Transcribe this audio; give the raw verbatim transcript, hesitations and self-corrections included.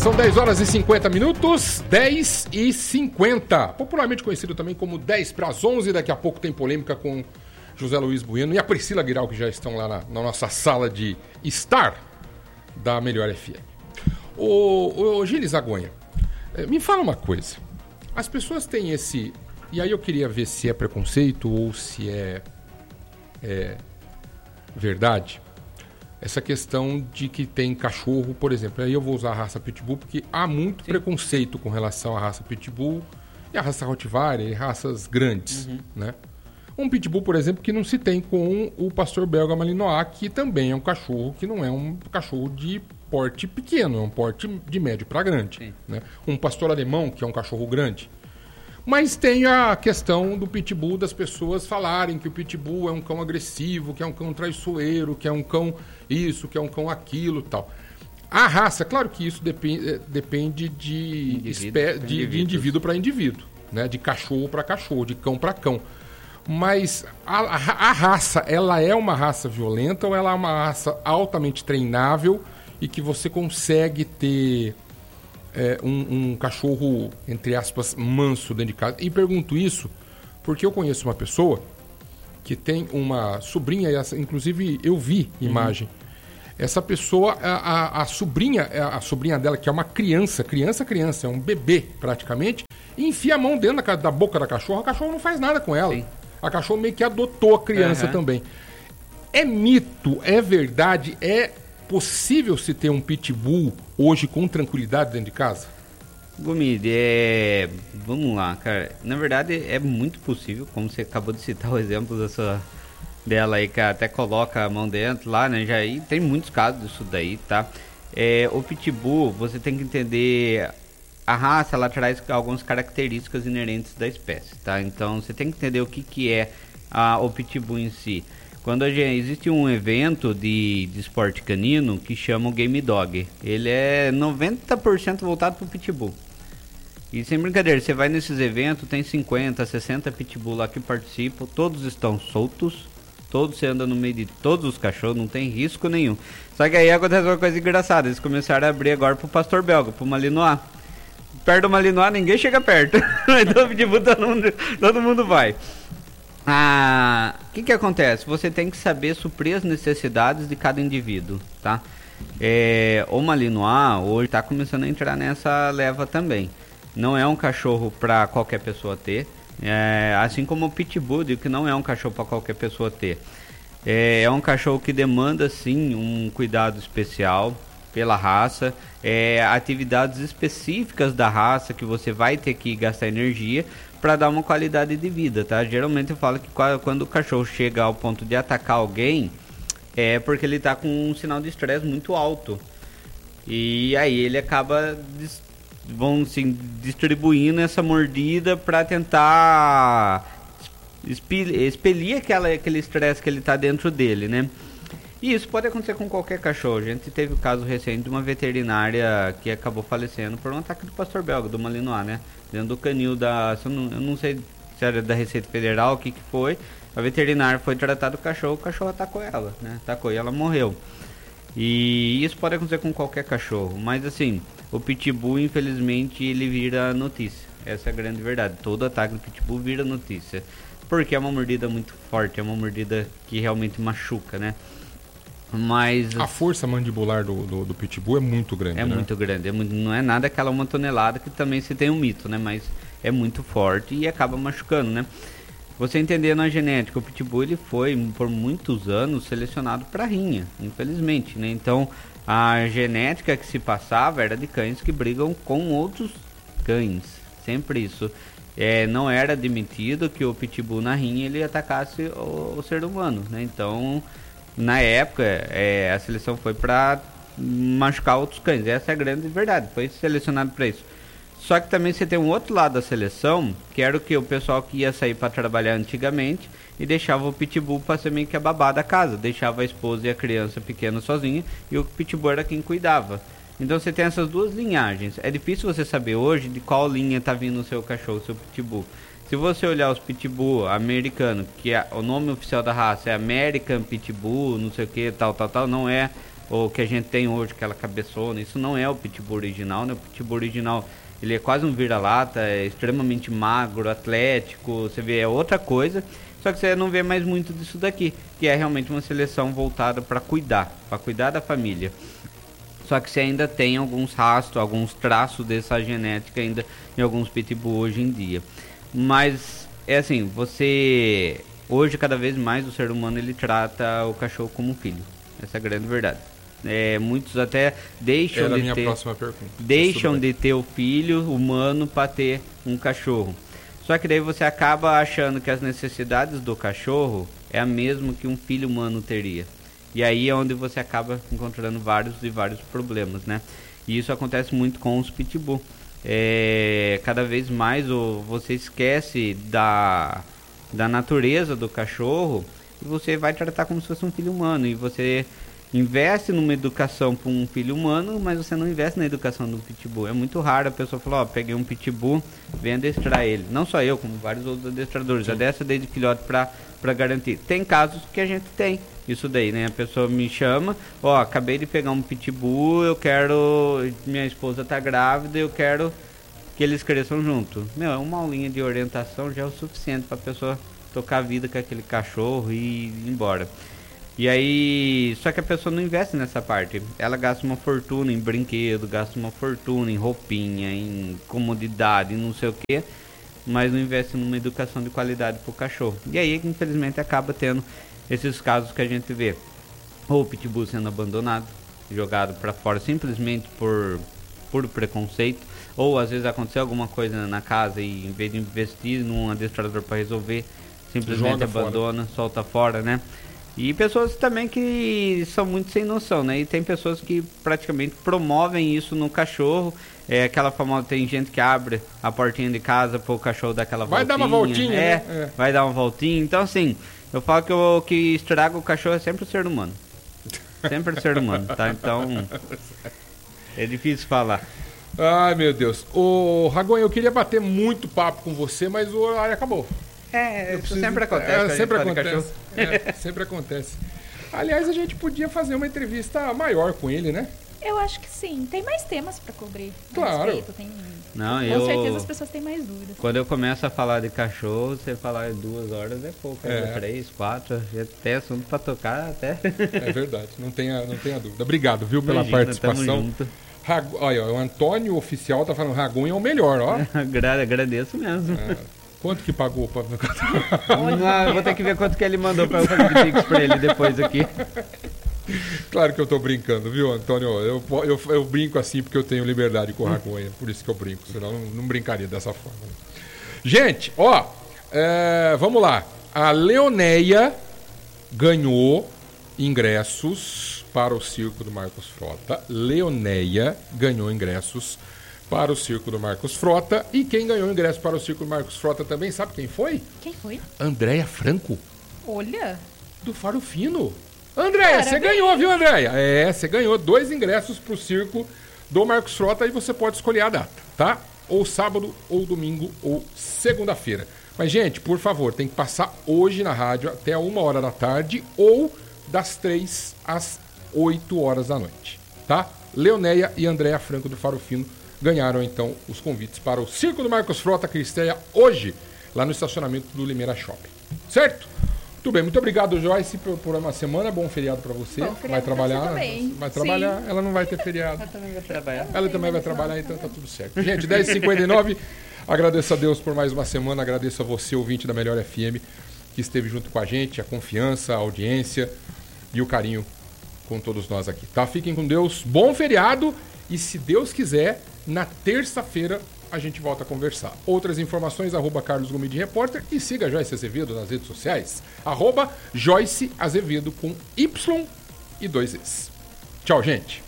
São dez horas e cinquenta minutos, dez e cinquenta, popularmente conhecido também como dez para as onze. Daqui a pouco tem polêmica com José Luiz Bueno e a Priscila Guiral, que já estão lá na, na nossa sala de estar da Melhor F M. Ô, ô Gilles Agonha, me fala uma coisa. As pessoas têm esse... E aí eu queria ver se é preconceito ou se é, é verdade. Essa questão de que tem cachorro, por exemplo. Aí eu vou usar a raça Pitbull porque há muito Sim. preconceito com relação à raça Pitbull e a raça Rottweiler e raças grandes, uhum. né? Um Pitbull, por exemplo, que não se tem com o pastor belga Malinois, que também é um cachorro que não é um cachorro de porte pequeno, é um porte de médio para grande. Né? Um pastor alemão, que é um cachorro grande. Mas tem a questão do Pitbull, das pessoas falarem que o Pitbull é um cão agressivo, que é um cão traiçoeiro, que é um cão isso, que é um cão aquilo e tal. A raça, claro que isso depende, depende de indivíduo, espé- de, de indivíduo para indivíduo, né? De cachorro para cachorro, de cão para cão. Mas a, a, a raça, ela é uma raça violenta ou ela é uma raça altamente treinável e que você consegue ter... É, um, um cachorro, entre aspas, manso dentro de casa? E pergunto isso porque eu conheço uma pessoa que tem uma sobrinha, inclusive eu vi imagem. Uhum. Essa pessoa, a, a, a sobrinha, a sobrinha dela, que é uma criança, criança, criança, é um bebê praticamente, e enfia a mão dentro da, da boca da cachorra, a cachorra não faz nada com ela. Sim. A cachorra meio que adotou a criança uhum. também. É mito, é verdade, é... possível se ter um pitbull hoje com tranquilidade dentro de casa? Gomide, é... vamos lá, cara. Na verdade, é muito possível, como você acabou de citar o exemplo dessa... dela aí, que até coloca a mão dentro lá, né? Já aí tem muitos casos disso daí, tá? É, o pitbull, você tem que entender... A raça, ela traz algumas características inerentes da espécie, tá? Então, você tem que entender o que, que é a, o pitbull em si. Quando a gente, existe um evento de, de esporte canino que chama o Game Dog. Ele é noventa por cento voltado para o Pitbull. E sem brincadeira, você vai nesses eventos, tem cinquenta, sessenta Pitbull lá que participam, todos estão soltos, todos você anda no meio de todos os cachorros, não tem risco nenhum. Só que aí acontece uma coisa engraçada, eles começaram a abrir agora pro pastor belga, pro Malinois. Perto do Malinois ninguém chega perto, então o Pitbull todo mundo, todo mundo vai. Ah, o que que acontece? Você tem que saber suprir as necessidades de cada indivíduo, tá? É, o Malinois hoje está começando a entrar nessa leva também. Não é um cachorro para qualquer pessoa ter, é, assim como o Pitbull, que não é um cachorro para qualquer pessoa ter. É, é um cachorro que demanda sim um cuidado especial pela raça, é, atividades específicas da raça que você vai ter que gastar energia para dar uma qualidade de vida, tá? Geralmente eu falo que quando o cachorro chega ao ponto de atacar alguém, é porque ele tá com um sinal de estresse muito alto. E aí ele acaba, vão assim, distribuindo essa mordida para tentar expelir aquela, aquele estresse que ele tá dentro dele, né? E isso pode acontecer com qualquer cachorro. A gente teve o caso recente de uma veterinária que acabou falecendo por um ataque do pastor belga, do Malinois, né? Dentro do canil da... Eu não, eu não sei se era da Receita Federal, o que que foi. A veterinária foi tratar do cachorro, o cachorro atacou ela, né? Atacou e ela morreu. E isso pode acontecer com qualquer cachorro. Mas assim, o Pitbull, infelizmente, ele vira notícia. Essa é a grande verdade. Todo ataque do Pitbull vira notícia. Porque é uma mordida muito forte, é uma mordida que realmente machuca, né? Mas a força mandibular do, do, do Pitbull é muito grande, é né? muito grande, é muito, não é nada aquela uma tonelada que também se tem um mito, né? Mas é muito forte e acaba machucando, né? Você entendendo a genética, o Pitbull ele foi por muitos anos selecionado para rinha, infelizmente, né? Então a genética que se passava era de cães que brigam com outros cães, sempre isso. É, não era admitido que o Pitbull na rinha ele atacasse o, o ser humano, né? Então na época, é, a seleção foi para machucar outros cães. Essa é a grande verdade, foi selecionado para isso. Só que também você tem um outro lado da seleção, que era o que o pessoal que ia sair para trabalhar antigamente e deixava o Pitbull para ser meio que a babá da casa. Deixava a esposa e a criança pequena sozinha e o Pitbull era quem cuidava. Então você tem essas duas linhagens. É difícil você saber hoje de qual linha está vindo o seu cachorro, o seu Pitbull. Se você olhar os Pitbull americanos, que é, o nome oficial da raça é American Pitbull, não sei o que, tal, tal, tal, não é ou que a gente tem hoje, aquela cabeçona, isso não é o Pitbull original, né? O Pitbull original, ele é quase um vira-lata, é extremamente magro, atlético, você vê, é outra coisa, só que você não vê mais muito disso daqui, que é realmente uma seleção voltada para cuidar, para cuidar da família. Só que você ainda tem alguns rastros, alguns traços dessa genética ainda em alguns Pitbull hoje em dia. Mas, é assim, você... Hoje, cada vez mais, o ser humano, ele trata o cachorro como um filho. Essa é a grande verdade. É, muitos até deixam Era de a minha ter... próxima pergunta. Deixam de ter o filho humano para ter um cachorro. Só que daí você acaba achando que as necessidades do cachorro é a mesma que um filho humano teria. E aí é onde você acaba encontrando vários e vários problemas, né? E isso acontece muito com os Pitbull. É, cada vez mais o, você esquece da, da natureza do cachorro e você vai tratar como se fosse um filho humano. E você investe numa educação para um filho humano, mas você não investe na educação do Pitbull. É muito raro a pessoa falar, ó, peguei um Pitbull, vem adestrar ele. Não só eu, como vários outros adestradores. Adestra desde filhote para para garantir. Tem casos que a gente tem isso daí, né? A pessoa me chama, ó, acabei de pegar um Pitbull, eu quero, minha esposa tá grávida, eu quero que eles cresçam junto. Meu, uma aulinha de orientação já é o suficiente para a pessoa tocar a vida com aquele cachorro e ir embora. E aí, só que a pessoa não investe nessa parte. Ela gasta uma fortuna em brinquedo, gasta uma fortuna em roupinha, em comodidade, em não sei o que, mas não investe numa educação de qualidade pro cachorro. E aí, infelizmente, acaba tendo esses casos que a gente vê. Ou o Pitbull sendo abandonado, jogado para fora simplesmente por, por preconceito. Ou às vezes aconteceu alguma coisa na casa e em vez de investir num adestrador para resolver, simplesmente Joga abandona, fora. solta fora, né? E pessoas também que são muito sem noção, né? E tem pessoas que praticamente promovem isso no cachorro. É aquela famosa, tem gente que abre a portinha de casa pro cachorro dar aquela vai voltinha. Vai dar uma voltinha, é, né? É. Vai dar uma voltinha. Então, assim, eu falo que o que estraga o cachorro é sempre o ser humano. Sempre o ser humano, tá? Então, é difícil falar. Ai, meu Deus. Ô, Ragon, eu queria bater muito papo com você, mas o horário acabou. É, isso preciso... sempre acontece. É, sempre acontece. É, sempre acontece. Aliás, a gente podia fazer uma entrevista maior com ele, né? Eu acho que sim. Tem mais temas pra cobrir. Claro. Respeito, tem... Não, com eu... certeza as pessoas têm mais dúvidas. Quando eu começo a falar de cachorro, você falar duas horas é pouco. É. É três, quatro, já tem assunto pra tocar até. É verdade, não tenha, não tenha dúvida. Obrigado, viu, pela Imagina, participação. Rag... Olha, o Antônio Oficial tá falando Ragon é o melhor, ó. Agra- agradeço mesmo. É. Quanto que pagou pra... Não, vou ter que ver quanto que ele mandou pra eu fazer de pix pra ele depois aqui. Claro que eu tô brincando, viu, Antônio? Eu, eu, eu brinco assim porque eu tenho liberdade com o Ragonha, por isso que eu brinco, senão eu não, não brincaria dessa forma. Gente, ó, é, vamos lá. A Leonéia ganhou ingressos para o Circo do Marcos Frota. Leonéia ganhou ingressos para o Circo do Marcos Frota. E quem ganhou ingresso para o Circo do Marcos Frota também, sabe quem foi? Quem foi? Andréia Franco. Olha! Do Faro Fino. Andréia, você ganhou, viu, Andréia? É, você ganhou dois ingressos para o Circo do Marcos Frota e você pode escolher a data, tá? Ou sábado, ou domingo, ou segunda-feira. Mas, gente, por favor, tem que passar hoje na rádio até uma hora da tarde ou das três às oito horas da noite, tá? Leonéia e Andréia Franco do Faro Fino ganharam, então, os convites para o Circo do Marcos Frota, que estreia hoje, lá no estacionamento do Limeira Shopping. Certo? Muito bem, muito obrigado, Joyce, por, por uma semana. Bom feriado para você. Bom feriado vai trabalhar, pra você também. Vai trabalhar, ela não vai ter feriado. Ela também vai trabalhar. Ela também vai trabalhar, então tá tudo certo. Gente, dez e cinquenta e nove, agradeço a Deus por mais uma semana, agradeço a você, ouvinte da Melhor F M, que esteve junto com a gente, a confiança, a audiência e o carinho com todos nós aqui, tá? Fiquem com Deus, bom feriado e, se Deus quiser, na terça-feira a gente volta a conversar. Outras informações, arroba Carlos Gomes de Repórter, e siga a Joyce Azevedo nas redes sociais, arroba Joyce Azevedo com Y e dois Es. Tchau, gente!